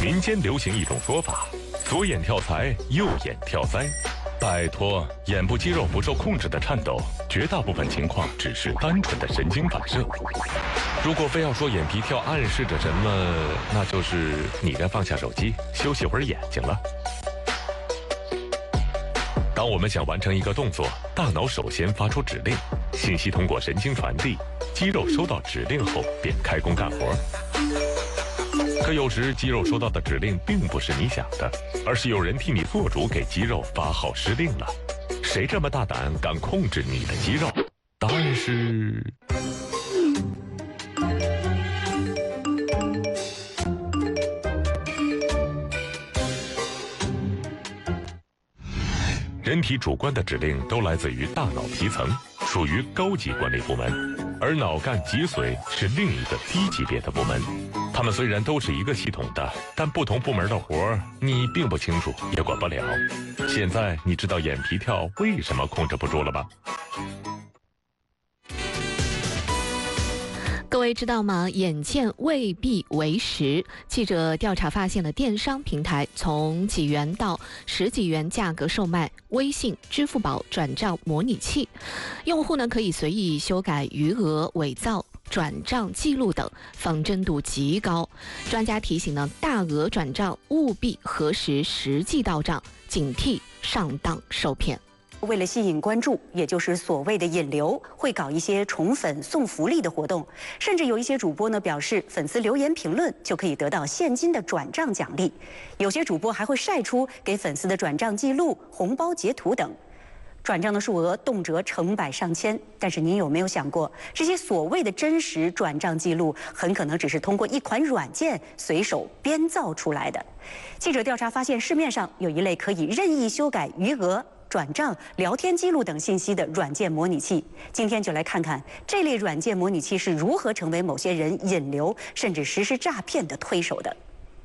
民间流行一种说法，左眼跳财，右眼跳灾。拜托，眼部肌肉不受控制的颤抖，绝大部分情况只是单纯的神经反射。如果非要说眼皮跳暗示着什么，那就是你该放下手机，休息会儿眼睛了。当我们想完成一个动作，大脑首先发出指令，信息通过神经传递，肌肉收到指令后便开工干活。可有时肌肉收到的指令并不是你想的，而是有人替你做主，给肌肉发号施令了。谁这么大胆敢控制你的肌肉？答案是人体主观的指令都来自于大脑皮层，属于高级管理部门，而脑干、脊髓是另一个低级别的部门。它们虽然都是一个系统的，但不同部门的活儿你并不清楚，也管不了。现在你知道眼皮跳为什么控制不住了吧？ 各位知道吗？眼见未必为实。记者调查发现了电商平台从几元到10几元价格售卖微信、支付宝转账模拟器，用户呢可以随意修改余额、伪造转账记录等，仿真度极高。专家提醒呢，大额转账务必核实实际到账，警惕上当受骗。 为了吸引关注，也就是所谓的引流，会搞一些宠粉送福利的活动，甚至有一些主播呢表示，粉丝留言评论就可以得到现金的转账奖励。有些主播还会晒出给粉丝的转账记录、红包截图等，转账的数额动辄成百上千。但是您有没有想过，这些所谓的真实转账记录，很可能只是通过一款软件随手编造出来的？记者调查发现，市面上有一类可以任意修改余额、转账、聊天记录等信息的软件模拟器。今天就来看看这类软件模拟器是如何成为某些人引流甚至实施诈骗的推手的。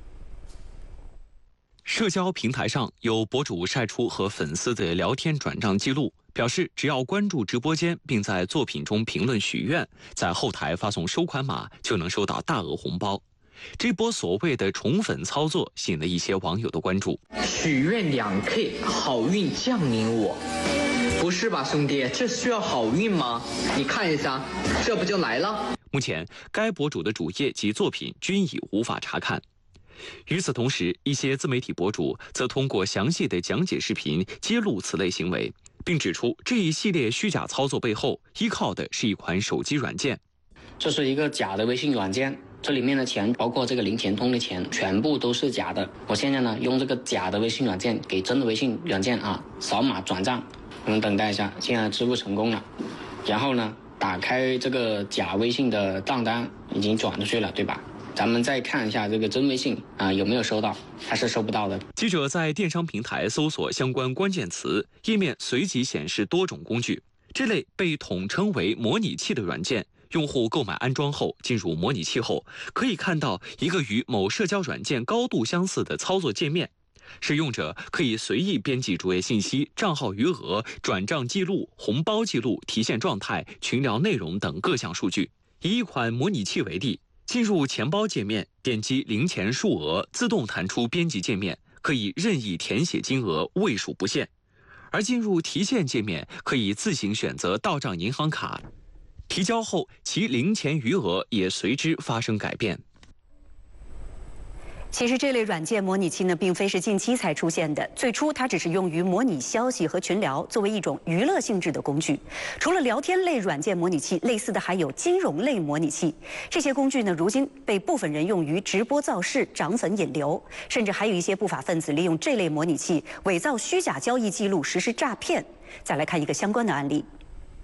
社交平台上有博主晒出和粉丝的聊天转账记录，表示只要关注直播间并在作品中评论许愿，在后台发送收款码就能收到大额红包。这波所谓的宠粉操作吸引了一些网友的关注。 许愿2K， 好运降临我。不是吧，兄弟，这需要好运吗？你看一下，这不就来了？ 目前，该博主的主页及作品均已无法查看。与此同时，一些自媒体博主则通过详细的讲解视频揭露此类行为，并指出这一系列虚假操作背后依靠的是一款手机软件。 这是一个假的微信软件，这里面的钱，包括这个零钱通的钱，全部都是假的。我现在呢，用这个假的微信软件给真的微信软件扫码转账。我们等待一下，现在支付成功了。然后呢，打开这个假微信的账单，已经转出去了，对吧？咱们再看一下这个真微信有没有收到，还是收不到的。 记者在电商平台搜索相关关键词，页面随即显示多种工具。这类被统称为模拟器的软件，用户购买安装后，进入模拟器后，可以看到一个与某社交软件高度相似的操作界面。使用者可以随意编辑主页信息、账号余额、转账记录、红包记录、提现状态、群聊内容等各项数据。以一款模拟器为例，进入钱包界面，点击零钱数额，自动弹出编辑界面，可以任意填写金额，位数不限。而进入提现界面，可以自行选择到账银行卡，提交后其零钱余额也随之发生改变。 其实这类软件模拟器呢，并非是近期才出现的。最初它只是用于模拟消息和群聊，作为一种娱乐性质的工具。除了聊天类软件模拟器，类似的还有金融类模拟器。这些工具呢，如今被部分人用于直播造势、涨粉引流，甚至还有一些不法分子利用这类模拟器伪造虚假交易记录实施诈骗。再来看一个相关的案例。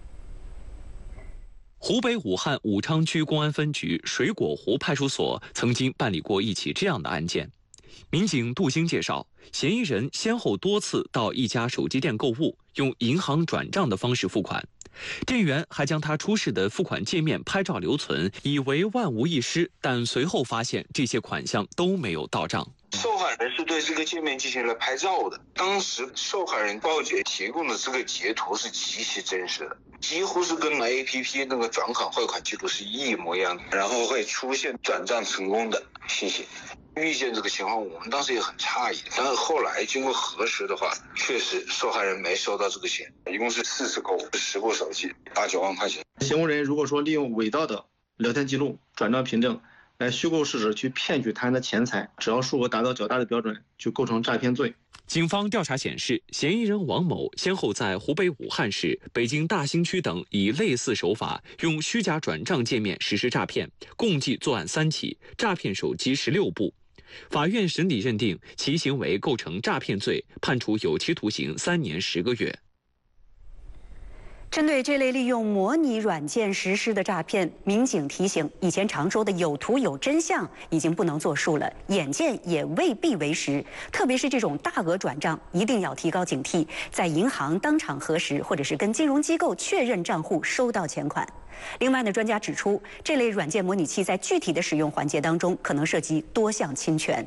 湖北武汉武昌区公安分局水果湖派出所曾经办理过一起这样的案件。民警杜兴介绍，嫌疑人先后多次到一家手机店购物，用银行转账的方式付款。店员还将他出示的付款界面拍照留存，以为万无一失，但随后发现这些款项都没有到账。 受害人是对这个界面进行了拍照的，当时受害人报警提供的这个截图是极其真实的，几乎是跟 APP 那个转款汇款记录是一模一样的，然后会出现转账成功的信息。 遇见这个情况，我们当时也很诧异，但是后来经过核实的话，确实受害人没收到这个钱，一共是40购10部手机，8、9万块钱。 行为人如果说利用伪造的聊天记录、转账凭证来虚构事实去骗取他人的钱财，只要数额达到较大的标准，就构成诈骗罪。 警方调查显示，嫌疑人王某先后在湖北武汉市、北京大兴区等以类似手法用虚假转账界面实施诈骗，共计作案3起，诈骗手机16部。法院审理认定其行为构成诈骗罪，判处有期徒刑3年10个月。 针对这类利用模拟软件实施的诈骗，民警提醒，以前常说的有图有真相已经不能作数了，眼见也未必为实。特别是这种大额转账，一定要提高警惕，在银行当场核实，或者是跟金融机构确认账户收到钱款。另外呢，专家指出，这类软件模拟器在具体的使用环节当中，可能涉及多项侵权。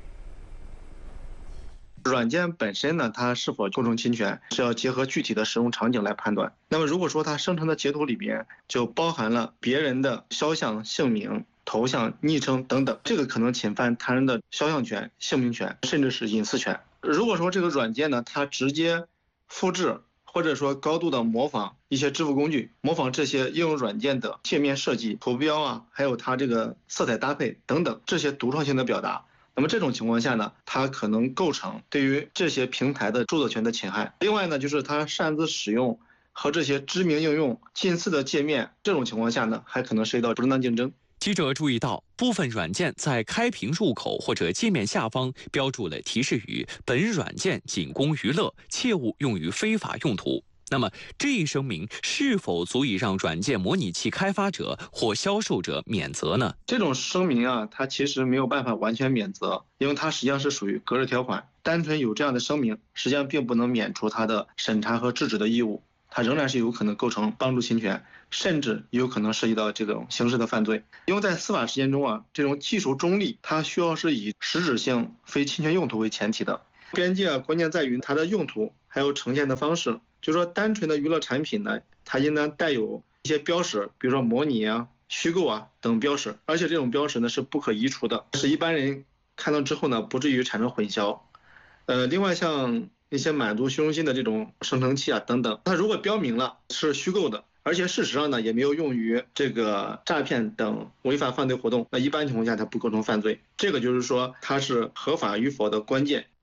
软件本身呢，它是否构成侵权，是要结合具体的使用场景来判断。那么如果说它生成的截图里边就包含了别人的肖像、姓名、头像、昵称等等，这个可能侵犯他人的肖像权、姓名权，甚至是隐私权。如果说这个软件呢，它直接复制或者说高度的模仿一些支付工具，模仿这些应用软件的界面设计、图标啊，还有它这个色彩搭配等等这些独创性的表达，那么这种情况下呢，它可能构成对于这些平台的著作权的侵害。另外呢，就是它擅自使用和这些知名应用近似的界面，这种情况下呢，还可能涉及到不正当竞争。 记者注意到，部分软件在开屏入口或者界面下方标注了提示语：本软件仅供娱乐，切勿用于非法用途。那么，这一声明是否足以让软件模拟器开发者或销售者免责呢？ 这种声明啊，它其实没有办法完全免责，因为它实际上是属于隔日条款。单纯有这样的声明，实际上并不能免除它的审查和制止的义务，它仍然是有可能构成帮助侵权，甚至有可能涉及到这种刑事的犯罪。因为在司法实践中啊，这种技术中立，它需要是以实质性非侵权用途为前提的。边界啊，关键在于它的用途还有呈现的方式。就是说，单纯的娱乐产品呢，它应当带有一些标识，比如说模拟啊、虚构啊等标识，而且这种标识呢是不可移除的，使一般人看到之后呢不至于产生混淆。另外像一些满足虚荣心的这种生成器啊等等，它如果标明了是虚构的，而且事实上呢也没有用于这个诈骗等违法犯罪活动，那一般情况下它不构成犯罪。这个就是说它是合法与否的关键。